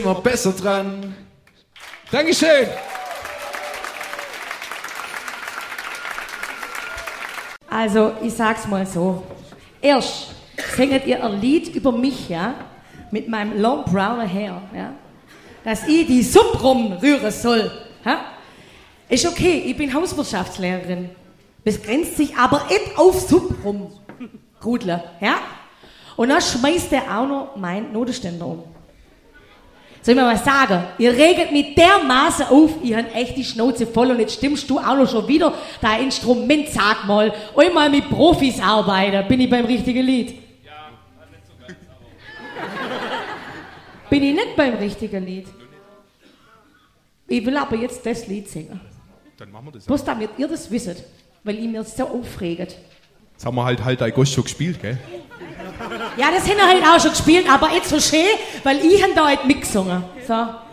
immer besser dran. Dankeschön. Also, ich sag's mal so. Erst singet ihr ein Lied über mich, ja? Mit meinem long browner Hair, ja? Dass ich die Suppe rumrühren soll, ja? Ist okay, ich bin Hauswirtschaftslehrerin. Das grenzt sich aber nicht auf Suppe rum, Rudler, ja? Und dann schmeißt er auch noch meinen Notenständer um. Soll ich mal was sagen? Ihr regelt mich dermaßen auf, ich hab echt die Schnauze voll und jetzt stimmst du auch noch schon wieder dein Instrument, sag mal. Einmal mit Profis arbeiten, bin ich beim richtigen Lied? Ja, nicht so ganz, aber... Bin ich nicht beim richtigen Lied? Ich will aber jetzt das Lied singen. Dann machen wir das. Bloß damit ihr das wisst, weil ihr mir so aufregt. Jetzt haben wir halt dein Ghost schon gespielt, gell? Ja, das haben wir halt auch schon gespielt, aber jetzt so schön, weil ich hab da halt mitgesungen. So.